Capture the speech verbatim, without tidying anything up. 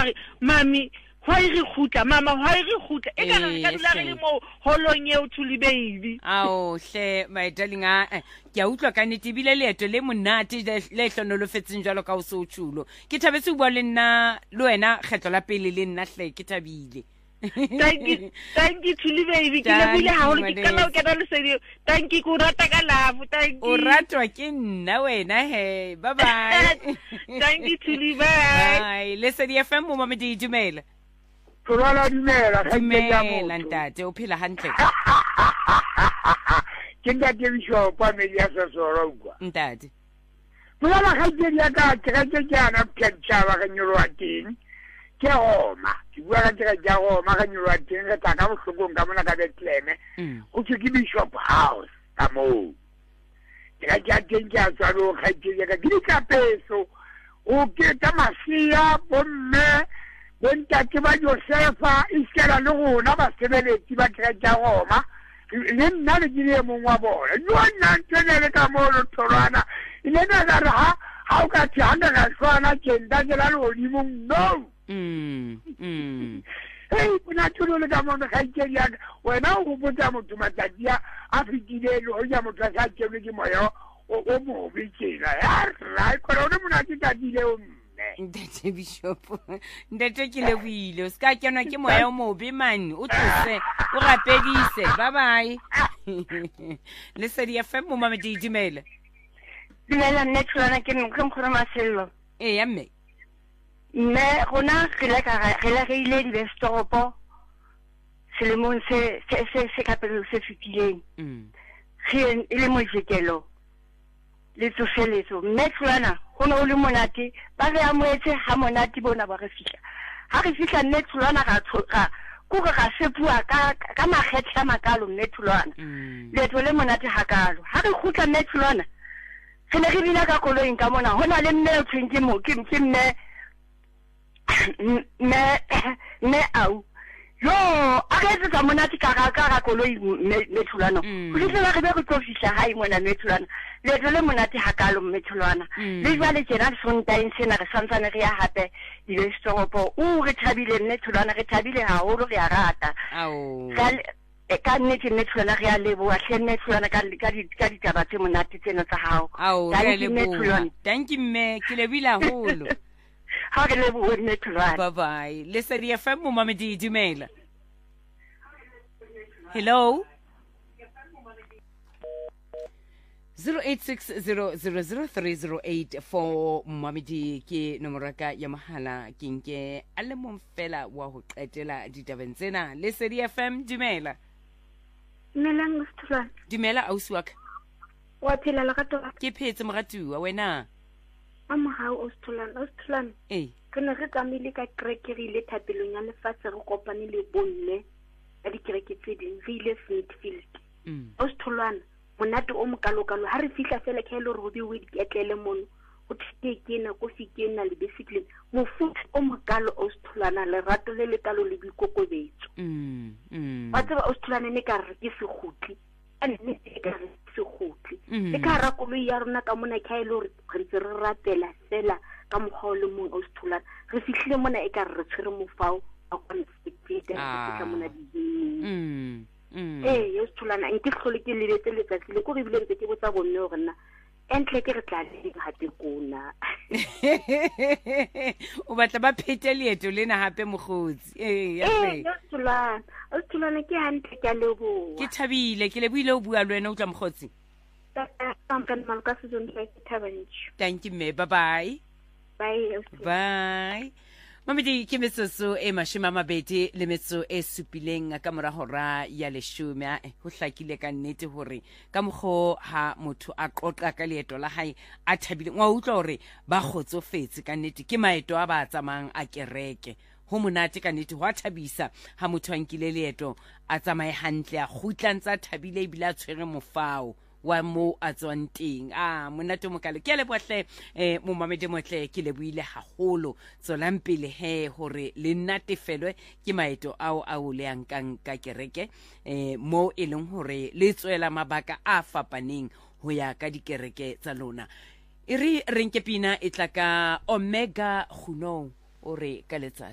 re mami why re khutla mama why re khutla e ka re ka dula re le mo holong eo thuli baby ao hle my darling a ke a utlwa ka nete bile leeto le monate le hlonolofetseng jalo ka o se o tshulo ke thabetse o bua le nna le wena kgetlo la pele le nna hle ke thabile thank you thank you thuli baby ke le bile ha o ke kana o ke na le sedio thank you ko rata ka love thank you o ratwa ke nna wena he bye bye thank you thuli bye bye le sedio F M mo mamedi dumela Tolala dumela ga ke ya mo ntate o phela hantle ke nda ke bisho pa me ya sa soro kwa ntate tolala ga ke ya ka ka ke jana ke tshaba ga nyoro wa teng ke homa ke bua ka ke ja homa ga nyoro wa teng ga ta ka bohlokong ka mona ka Bethlehem o ke ke bishop house ka mo ke ga ja teng ja tsalo ga ke ya ka ke ka peso o ke ta masia bomme bontate ba Josefa iskela le gona ba sebeletsi ba tla Roma le nna le dire mongwe wa bona no nna ntene le ka mo lo tholwana ile na ga ha ha o ka tsanga ga swana tshenda ke la lo di mo no mm mm hey bona thulo le ka mo ga ke ya wena o botsa motho matadia a fitile lo ya motho sa tsebe ke moyo o mo bitshela ya ra ko lo mona ke ta dile o ntate bishop ntate ke le buile o ska kenwa ke moya o mobe man o tlose o rapedise bye bye le sedi F M mo mamedi dimela dimela nne tswana ke mo khora masello e ya mme mme gona ge la ka ge la ge ile di bestoropo selemong se se se kapelo se fitileng mm ge ile mo jekelo le tsofeletso mme tswana gona o le monate ba re amoetse ha monate bona ba re fihla ha re fihla mme tswana ga tsoka go ga se bua ka ka magetla makalo mme tswana le to le monate hakalo ha re khutla mme tswana re ne re bina ka koloing ka mona hona le mme o tseng ke mo ke ke mme mme mme au yo a re tsa monate ka ga ka koloi mme tswana go ditla re be go tsofisa ha i mona mme tswana le le monate hakalo mmetholwana le jwale tjena Sontaine sena re santsane re ya hape di bestoropo o re thabile mmetholwana re thabile haholo re ya rata ao e ka nnete mmetholwana re ya leboa hle mmetholwana ka ka di ka ditaba tse monate tsena tsa hao ao re leboa thank you mme ke lebile haholo ha re leboa mmetholwana bye bye le sedi F M mo mamedi dumela hello zero eight six zero zero zero three zero eight four mamedi ke nomoraka ya mahala ke nke a le monfela wa ho qetela ditabeng tsena le sedi F M dumela Melang Australia dumela ausiwaka wa phela la gato ke phetse mogatuwa wena ama ha Australia Australia eh ke ne re tsamile ka krekerile thapelong ya lefatshe re kopane le bonne a di kreke tse ding re ile Smithfield mm Australia monate o mokalokalo ha re fihla fela ke le robi we diketlele mono o thite ke na go fikena le basically mofuta o mokalo Australia le rato le letalo le bikokobetso mm mm ba tseba Australia ne ka re ke se gutli ane ne ka re se gutli e ka ra ko ya rona ka mona ka ile re re re ratela fela ka mogolo mo Australia re fihlile mona e ka re tshwere mofao a kwana fitite ka mona di mm mm eh yo tsulana nke hlole ke le letse letsatsi le go re bile ke botsa bonne hore nna entle ke re tla le gape kona o batla ba phete leeto lena hape mogotsi eh ya eh yo tsulana o tsulana ke hantle ke lebo ke thabile ke lebuile o bua le wena o tla mogotsi ta kampan malka se zone ke thabantsho thank you me bye bye bye bye mamedi ke metsotso e mashome a mabedi le metso e supileng ka mora hora ya leshome ho hlakile ka nnete hore ka mokgo ha motho a qoqa ka leeto la hae a thabile wa utlwa hore ba kgotsofetse ka nnete ke maeto a ba tsamang a kereke ho monate ka nnete ho a thabisa ha motho a nkile leeto a tsamaye hantle a khutlantsa thabile e bila tshwere mofao wa mo a tswang teng a monate mo kale ke le bohle eh mo mamedi motle ke le buile haholo tsolang pele he hore le natefelwe ke maeto ao ao le yankang ka kereke eh mo e leng hore le tswela mabaka a fapaneng ho ya ka dikereke tsa lona e re renke pina e tla ka Omega Khunou ore ka letsa